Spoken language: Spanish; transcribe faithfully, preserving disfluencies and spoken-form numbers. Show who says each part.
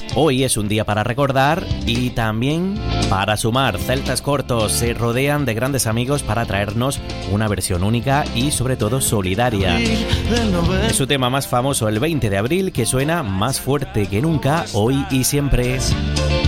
Speaker 1: Hoy es un día para recordar y también para sumar. Celtas Cortos se rodean de grandes amigos para traernos una versión única y sobre todo solidaria. Es su tema más famoso, el veinte de abril, que suena más fuerte que nunca, hoy y siempre.